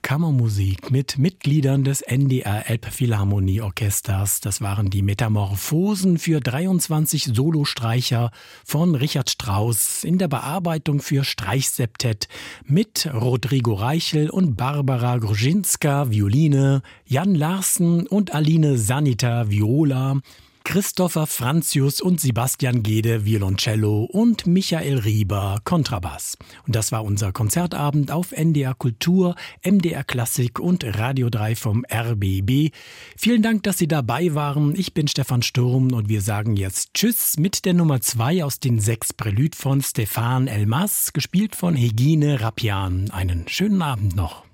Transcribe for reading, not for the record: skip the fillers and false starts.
Kammermusik mit Mitgliedern des NDR Elbphilharmonieorchesters. Das waren die Metamorphosen für 23 Solostreicher von Richard Strauss in der Bearbeitung für Streichseptett mit Rodrigo Reichel und Barbara Gruzinska Violine, Jan Larsen und Aline Sanita Viola, Christopher Franzius und Sebastian Gede Violoncello und Michael Rieber Kontrabass. Und das war unser Konzertabend auf NDR Kultur, MDR Klassik und Radio 3 vom RBB. Vielen Dank, dass Sie dabei waren. Ich bin Stefan Sturm und wir sagen jetzt Tschüss mit der Nummer 2 aus den 6 Prälud von Stefan Elmas, gespielt von Hegine Rapian. Einen schönen Abend noch.